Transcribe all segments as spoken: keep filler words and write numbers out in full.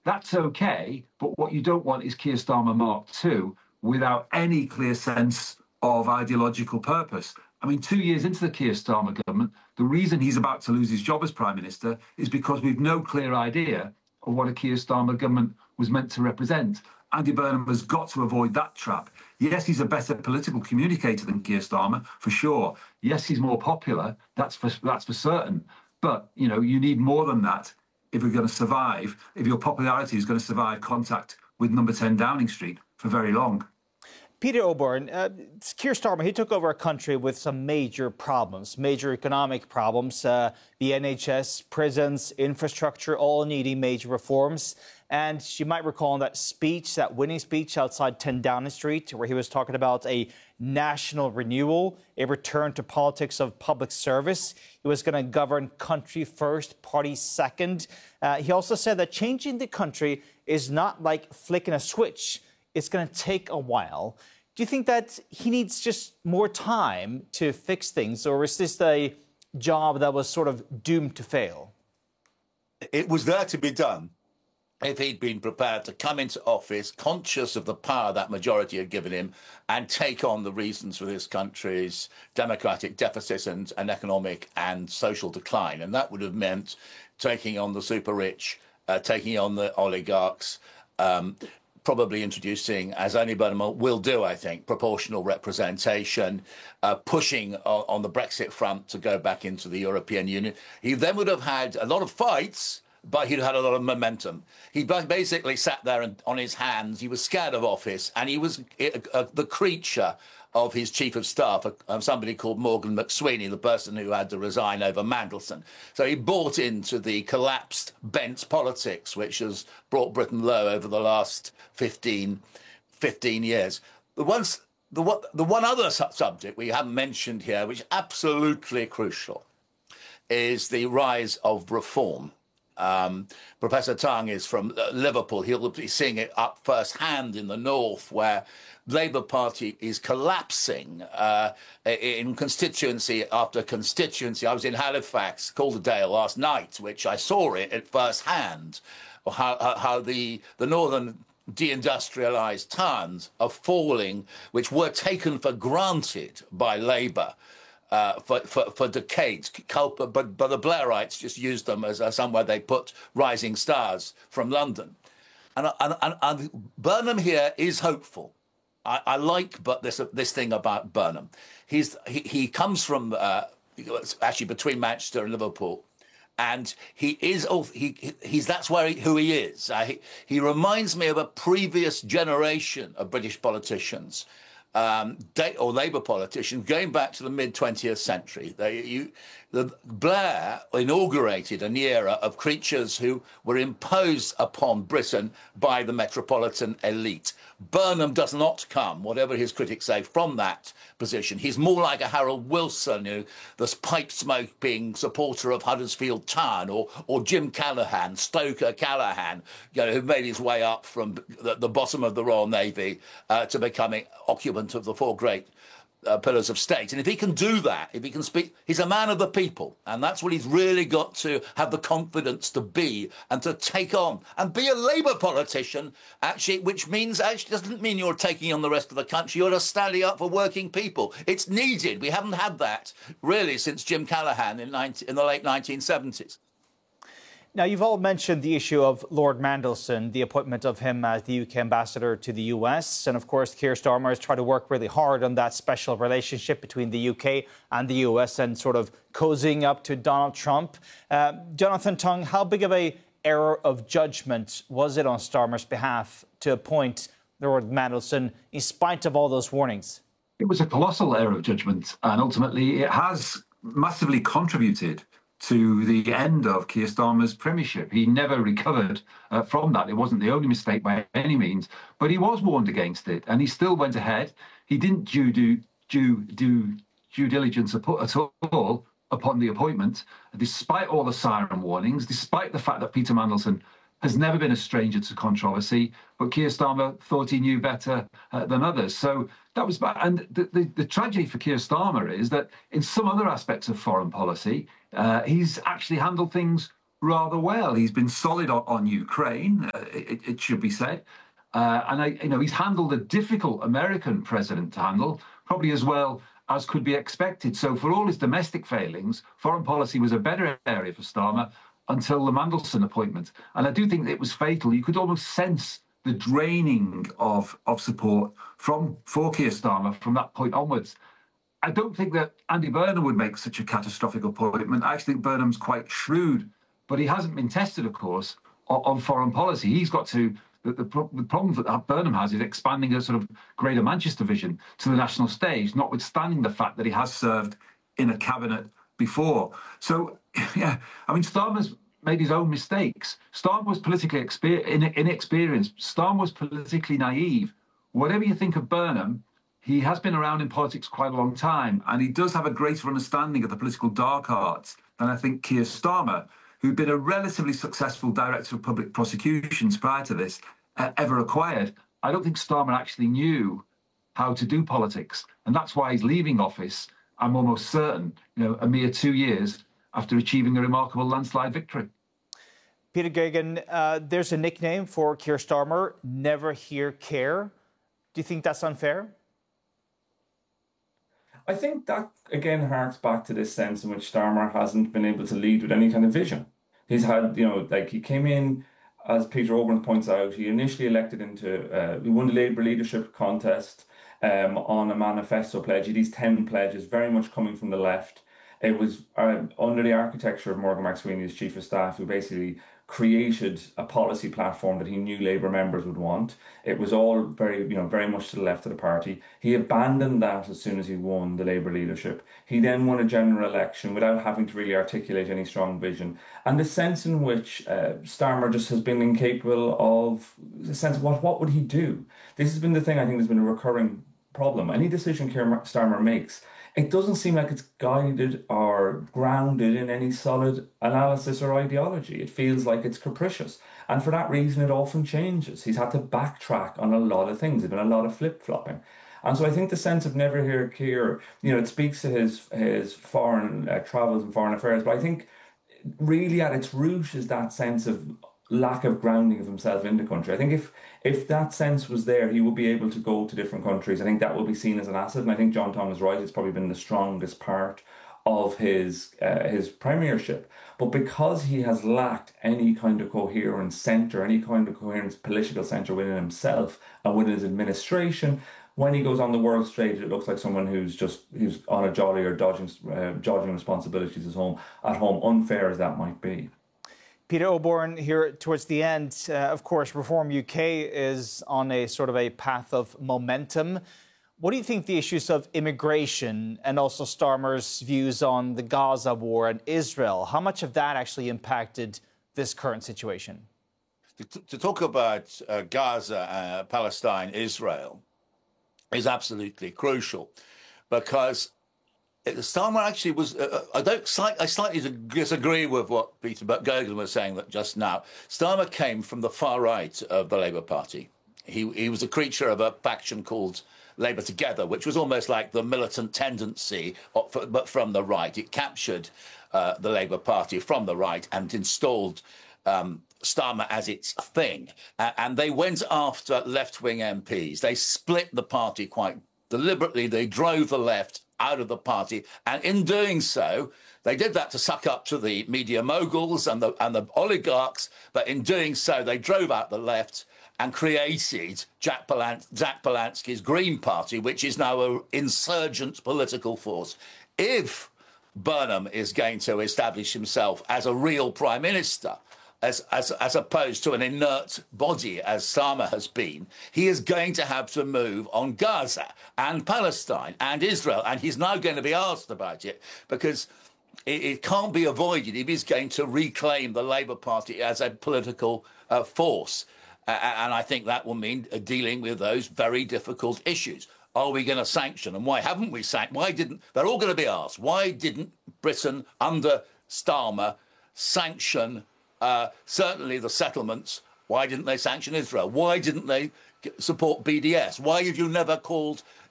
That's okay, but what you don't want is Keir Starmer Mark two without any clear sense of ideological purpose. I mean, two years into the Keir Starmer government, the reason he's about to lose his job as Prime Minister is because we've no clear idea of what a Keir Starmer government was meant to represent. Andy Burnham has got to avoid that trap. Yes, he's a better political communicator than Keir Starmer, for sure. Yes, he's more popular, that's for, that's for certain. But, you know, you need more than that if you're going to survive, if your popularity is going to survive contact with number ten Downing Street for very long. Peter O'Byrne, uh, Keir Starmer, he took over a country with some major problems, major economic problems, uh, the N H S, prisons, infrastructure, all needing major reforms. And you might recall in that speech, that winning speech outside ten Downing Street, where he was talking about a national renewal, a return to politics of public service. He was going to govern country first, party second. Uh, he also said that changing the country is not like flicking a switch. It's going to take a while. Do you think that he needs just more time to fix things, or is this a job that was sort of doomed to fail? It was there to be done if he'd been prepared to come into office conscious of the power that majority had given him and take on the reasons for this country's democratic deficit and, and economic and social decline. And that would have meant taking on the super rich, uh, taking on the oligarchs, um, probably introducing, as only Burnham will do, I think, proportional representation, uh, pushing on, on the Brexit front to go back into the European Union. He then would have had a lot of fights, but he'd had a lot of momentum. He basically sat there and, on his hands. He was scared of office, and he was uh, uh, the creature of his chief of staff, uh, somebody called Morgan McSweeney, the person who had to resign over Mandelson. So he bought into the collapsed bent politics, which has brought Britain low over the last fifteen, fifteen years. The, ones, the, one, the one other su- subject we haven't mentioned here, which is absolutely crucial, is the rise of reform. Um, Professor Tongue is from uh, Liverpool. He'll be seeing it up firsthand in the north, where Labour Party is collapsing uh, in constituency after constituency. I was in Halifax, Calderdale last night, which I saw it at firsthand, how, how the, the northern deindustrialised towns are falling, which were taken for granted by Labour. Uh, for, for, for decades, but, but the Blairites just used them as uh, somewhere they put rising stars from London. And, and, and, and Burnham here is hopeful. I, I like but this this thing about Burnham. He's he, he comes from uh, actually between Manchester and Liverpool, and he is he he's that's where he, who he is. Uh, he, he reminds me of a previous generation of British politicians. Um, or Labour politicians going back to the mid twentieth century. They, you, the, Blair inaugurated an era of creatures who were imposed upon Britain by the metropolitan elite. Burnham does not come, whatever his critics say, from that position. He's more like a Harold Wilson, you know, the pipe-smoking supporter of Huddersfield Town, or or Jim Callaghan, Stoker Callaghan, you know, who made his way up from the, the bottom of the Royal Navy uh, to becoming occupant of the four great uh, pillars of state. And if he can do that, if he can speak, he's a man of the people. And that's what he's really got to have the confidence to be and to take on and be a Labour politician, actually, which means actually doesn't mean you're taking on the rest of the country. You're just standing up for working people. It's needed. We haven't had that really since Jim Callaghan in, nineteen, in the late nineteen seventies. Now, you've all mentioned the issue of Lord Mandelson, the appointment of him as the U K ambassador to the U S. And of course, Keir Starmer has tried to work really hard on that special relationship between the U K and the U S and sort of cozying up to Donald Trump. Uh, Jonathan Tongue, how big of a error of judgment was it on Starmer's behalf to appoint Lord Mandelson in spite of all those warnings? It was a colossal error of judgment, and ultimately it has massively contributed to the end of Keir Starmer's premiership. He never recovered uh, from that. It wasn't the only mistake by any means, but he was warned against it, and he still went ahead. He didn't due, do, due, do due diligence at all upon the appointment, despite all the siren warnings, despite the fact that Peter Mandelson has never been a stranger to controversy, but Keir Starmer thought he knew better uh, than others. So that was bad. And the, the, the tragedy for Keir Starmer is that in some other aspects of foreign policy, uh, he's actually handled things rather well. He's been solid on, on Ukraine, uh, it, it should be said. Uh, and, I, you know, he's handled a difficult American president to handle, probably as well as could be expected. So for all his domestic failings, foreign policy was a better area for Starmer until the Mandelson appointment. And I do think that it was fatal. You could almost sense the draining of, of support from for Keir Starmer from that point onwards. I don't think that Andy Burnham would make such a catastrophic appointment. I actually think Burnham's quite shrewd, but he hasn't been tested, of course, on, on foreign policy. He's got to, the, the, the problem that Burnham has is expanding a sort of Greater Manchester vision to the national stage, notwithstanding the fact that he has served in a cabinet before. So, yeah, I mean, Starmer's made his own mistakes. Starmer was politically exper- inexperienced. Starmer was politically naive. Whatever you think of Burnham, he has been around in politics quite a long time, and he does have a greater understanding of the political dark arts than I think Keir Starmer, who'd been a relatively successful director of public prosecutions prior to this, uh, ever acquired. I don't think Starmer actually knew how to do politics, and that's why he's leaving office, I'm almost certain, you know, a mere two years after achieving a remarkable landslide victory. Peter Geoghegan, uh, there's a nickname for Keir Starmer, Never Hear Care. Do you think that's unfair? I think that, again, harks back to this sense in which Starmer hasn't been able to lead with any kind of vision. He's had, you know, like he came in, as Peter Oborne points out, he initially elected into, uh, he won the Labour leadership contest um, on a manifesto pledge. He had these ten pledges, very much coming from the left. It was uh, under the architecture of Morgan McSweeney as Chief of Staff, who basically created a policy platform that he knew Labour members would want. It was all very, you know, very much to the left of the party. He abandoned that as soon as he won the Labour leadership. He then won a general election without having to really articulate any strong vision. And the sense in which uh, Starmer just has been incapable of the sense of what, what would he do? This has been the thing I think has been a recurring problem. Any decision Keir Starmer makes, it doesn't seem like it's guided or grounded in any solid analysis or ideology. It feels like it's capricious. And for that reason, it often changes. He's had to backtrack on a lot of things. There's been a lot of flip-flopping. And so I think the sense of Never Hear Keir, you know, it speaks to his, his foreign uh, travels and foreign affairs. But I think really at its root is that sense of lack of grounding of himself in the country. I think if if that sense was there, he would be able to go to different countries. I think that will be seen as an asset. And I think John Thomas Wright has probably been the strongest part of his uh, his premiership. But because he has lacked any kind of coherent centre, any kind of coherent political centre within himself and within his administration, when he goes on the world stage, it looks like someone who's just who's on a jolly or dodging, uh, dodging responsibilities at home, at home, unfair as that might be. Peter Oborne, here towards the end, uh, of course, Reform U K is on a sort of a path of momentum. What do you think the issues of immigration and also Starmer's views on the Gaza war and Israel, how much of that actually impacted this current situation? To, to talk about uh, Gaza, uh, Palestine, Israel is absolutely crucial because Starmer actually was, uh, I don't, I slightly disagree with what Peter Geoghegan was saying that just now. Starmer came from the far right of the Labour Party. He, he was a creature of a faction called Labour Together, which was almost like the militant tendency, but from the right. It captured uh, the Labour Party from the right and installed um, Starmer as its thing. Uh, and they went after left-wing M Ps. They split the party quite deliberately. They drove the left out of the party. And in doing so, they did that to suck up to the media moguls and the, and the oligarchs. But in doing so, they drove out the left and created Jack, Palan- Jack Polansky's Green Party, which is now an insurgent political force. If Burnham is going to establish himself as a real prime minister, as, as, as opposed to an inert body as Starmer has been, he is going to have to move on Gaza and Palestine and Israel. And he's now going to be asked about it because it, it can't be avoided if he's going to reclaim the Labour Party as a political uh, force. Uh, and I think that will mean uh, dealing with those very difficult issues. Are we going to sanction? And why haven't we sanctioned? Why didn't, they're all going to be asked, why didn't Britain under Starmer sanction Uh, certainly the settlements? Why didn't they sanction Israel? Why didn't they support B D S? Why have you never called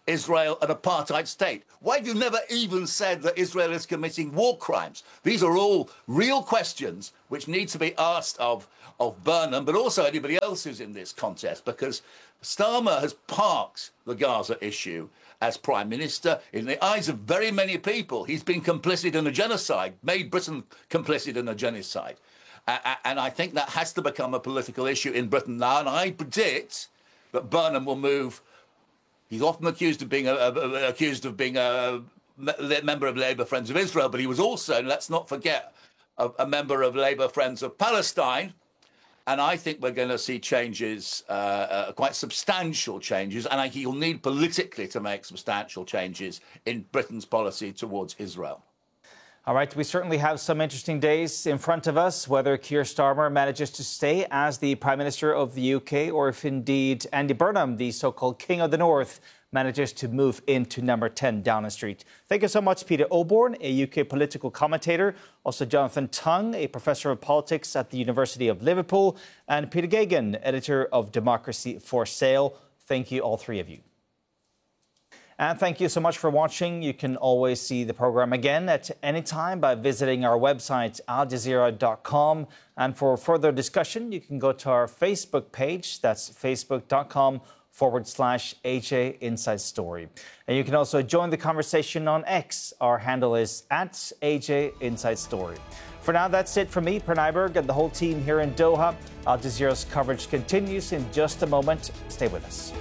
Israel an apartheid state? Why have you never even said that Israel is committing war crimes? These are all real questions which need to be asked of, of Burnham, but also anybody else who's in this contest, because Starmer has parked the Gaza issue as Prime Minister. In the eyes of very many people, he's been complicit in a genocide, made Britain complicit in a genocide. Uh, and I think that has to become a political issue in Britain now, and I predict that Burnham will move. He's often accused of being a, a, accused of being a member of Labour Friends of Israel, but he was also, let's not forget, a, a member of Labour Friends of Palestine. And I think we're going to see changes, uh, uh, quite substantial changes, and I, he'll need politically to make substantial changes in Britain's policy towards Israel. All right, we certainly have some interesting days in front of us, whether Keir Starmer manages to stay as the Prime Minister of the U K, or if indeed Andy Burnham, the so-called King of the North, manages to move into number ten Downing Street. Thank you so much, Peter Oborne, a U K political commentator, also Jonathan Tongue, a professor of politics at the University of Liverpool, and Peter Geoghegan, editor of Democracy for Sale. Thank you, all three of you. And thank you so much for watching. You can always see the program again at any time by visiting our website, al jazeera dot com. And for further discussion, you can go to our Facebook page. That's facebook.com forward slash AJ Inside Story. And you can also join the conversation on X. Our handle is at A J Inside Story. For now, that's it from me, Pranay Berg, and the whole team here in Doha. Al Jazeera's coverage continues in just a moment. Stay with us.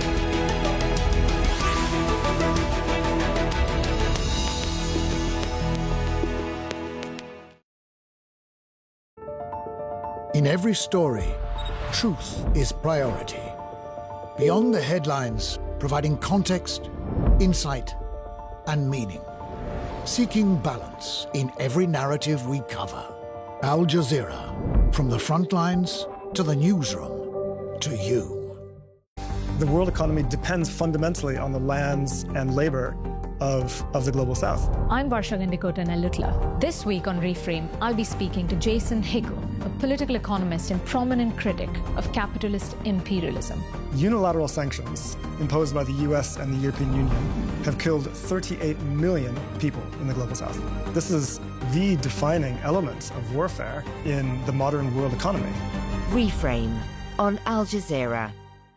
In every story, truth is priority. Beyond the headlines, providing context, insight, and meaning. Seeking balance in every narrative we cover. Al Jazeera, from the front lines to the newsroom, to you. The world economy depends fundamentally on the lands and labor of, of the Global South. I'm Varsha Gandikota Nellutla. This week on Reframe, I'll be speaking to Jason Hickel, a political economist and prominent critic of capitalist imperialism. Unilateral sanctions imposed by the U S and the European Union have killed thirty-eight million people in the Global South. This is the defining element of warfare in the modern world economy. Reframe on Al Jazeera.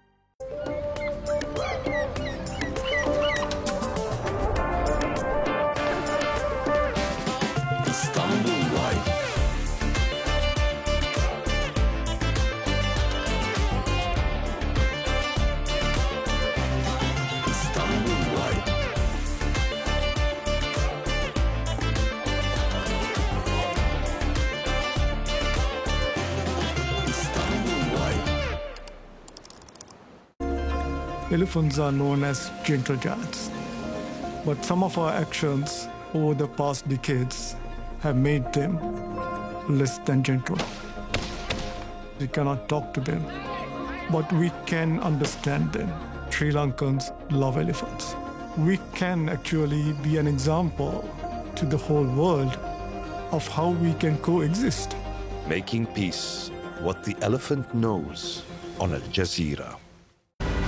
Elephants are known as gentle giants, but some of our actions over the past decades have made them less than gentle. We cannot talk to them, but we can understand them. Sri Lankans love elephants. We can actually be an example to the whole world of how we can coexist. Making peace, what the elephant knows on Al Jazeera.